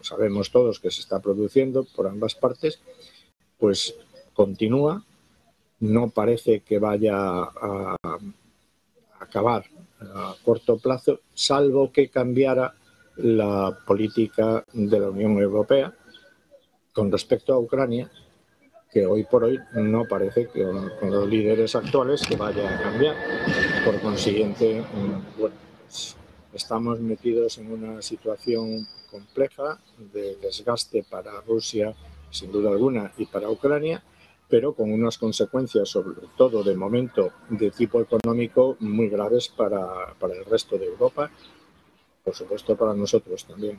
sabemos todos que se está produciendo por ambas partes, pues continúa. No parece que vaya a acabar a corto plazo, salvo que cambiara la política de la Unión Europea con respecto a Ucrania, que hoy por hoy no parece que con los líderes actuales que vaya a cambiar. Por consiguiente, bueno, pues estamos metidos en una situación compleja de desgaste para Rusia, sin duda alguna, y para Ucrania, pero con unas consecuencias, sobre todo de momento, de tipo económico muy graves para el resto de Europa, por supuesto para nosotros también.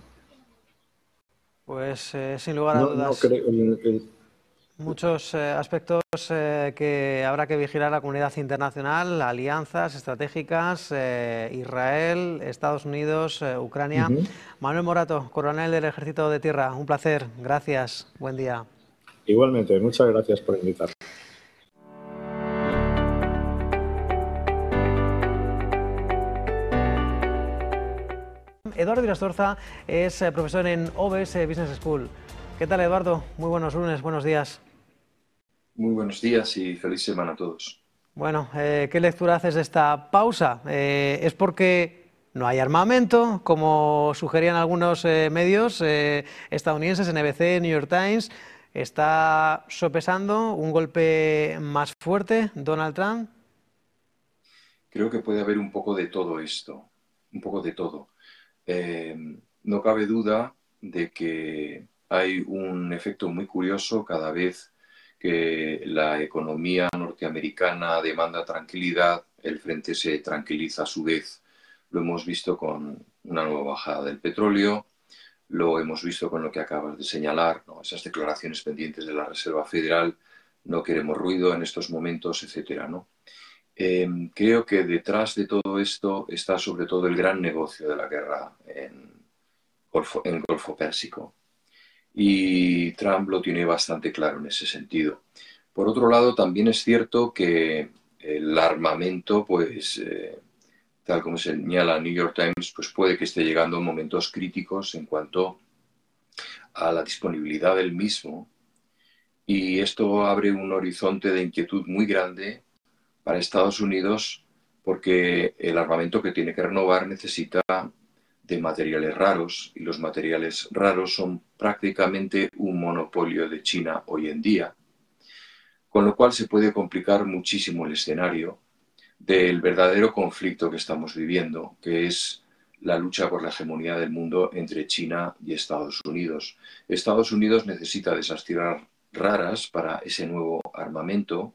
Pues sin lugar a dudas, muchos aspectos que habrá que vigilar la comunidad internacional, alianzas estratégicas, Israel, Estados Unidos, Ucrania. Manuel Morato, coronel del Ejército de Tierra, un placer, gracias, buen día. Igualmente, muchas gracias por invitarme. Eduardo Irastorza es profesor en OBS Business School. ¿Qué tal, Eduardo? Muy buenos lunes, buenos días. Muy buenos días y feliz semana a todos. Bueno, ¿qué lectura haces de esta pausa? ¿Es porque no hay armamento, como sugerían algunos medios estadounidenses, NBC, New York Times? ¿Está sopesando un golpe más fuerte Donald Trump? Creo que puede haber un poco de todo esto, un poco de todo. No cabe duda de que hay un efecto muy curioso cada vez que la economía norteamericana demanda tranquilidad, el frente se tranquiliza a su vez. Lo hemos visto con una nueva bajada del petróleo, lo hemos visto con lo que acabas de señalar, ¿no? Esas declaraciones pendientes de la Reserva Federal, no queremos ruido en estos momentos, etcétera, ¿no? Creo que detrás de todo esto está sobre todo el gran negocio de la guerra en el Golfo Pérsico. Y Trump lo tiene bastante claro en ese sentido. Por otro lado, también es cierto que el armamento, pues, tal como señala New York Times, pues puede que esté llegando a momentos críticos en cuanto a la disponibilidad del mismo. Y esto abre un horizonte de inquietud muy grande para Estados Unidos, porque el armamento que tiene que renovar necesita de materiales raros, y los materiales raros son prácticamente un monopolio de China hoy en día, con lo cual se puede complicar muchísimo el escenario del verdadero conflicto que estamos viviendo, que es la lucha por la hegemonía del mundo entre China y Estados Unidos. Estados Unidos necesita de esas tierras raras para ese nuevo armamento,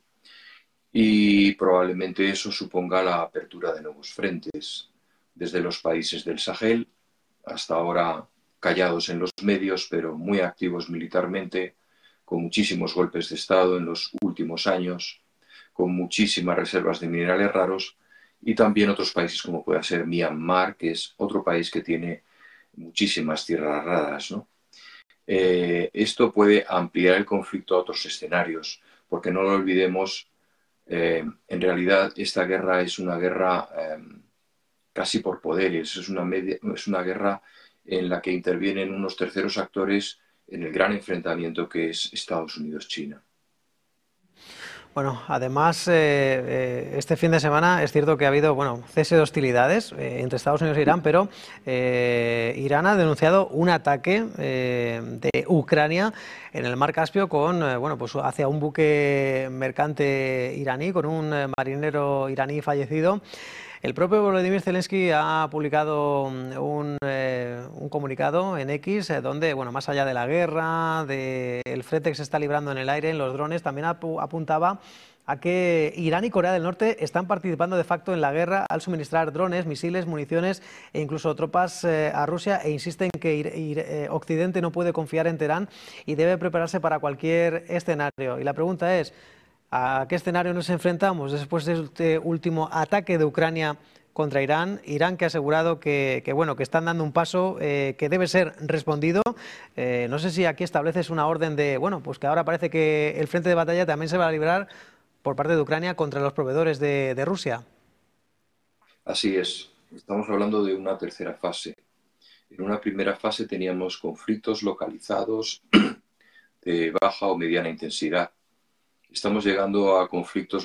y probablemente eso suponga la apertura de nuevos frentes, desde los países del Sahel, hasta ahora callados en los medios, pero muy activos militarmente, con muchísimos golpes de Estado en los últimos años, con muchísimas reservas de minerales raros, y también otros países como pueda ser Myanmar, que es otro país que tiene muchísimas tierras raras, ¿no? Esto puede ampliar el conflicto a otros escenarios, porque no lo olvidemos. En realidad esta guerra es una guerra casi por poderes, es una guerra en la que intervienen unos terceros actores en el gran enfrentamiento que es Estados Unidos-China. Bueno, además, este fin de semana es cierto que ha habido, bueno, cese de hostilidades entre Estados Unidos e Irán, pero Irán ha denunciado un ataque de Ucrania en el Mar Caspio con, bueno, pues hacia un buque mercante iraní con un marinero iraní fallecido. El propio Volodymyr Zelensky ha publicado un comunicado en X donde, bueno, más allá de la guerra, del frente que se está librando en el aire, en los drones, también apuntaba a que Irán y Corea del Norte están participando de facto en la guerra al suministrar drones, misiles, municiones e incluso tropas a Rusia, e insiste en que Occidente no puede confiar en Teherán y debe prepararse para cualquier escenario. Y la pregunta es, ¿a qué escenario nos enfrentamos después de este último ataque de Ucrania contra Irán? Irán que ha asegurado que están dando un paso que debe ser respondido. No sé si aquí estableces una orden de, bueno, pues que ahora parece que el frente de batalla también se va a librar por parte de Ucrania contra los proveedores de Rusia. Así es. Estamos hablando de una tercera fase. En una primera fase teníamos conflictos localizados de baja o mediana intensidad. Estamos llegando a conflictos